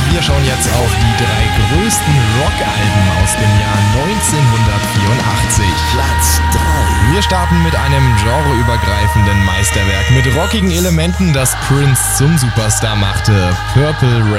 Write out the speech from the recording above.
Wir schauen jetzt auf die 3 größten Rockalben aus dem Jahr 1984. Platz 3. Wir starten mit einem genreübergreifenden Meisterwerk mit rockigen Elementen, das Prince zum Superstar machte. Purple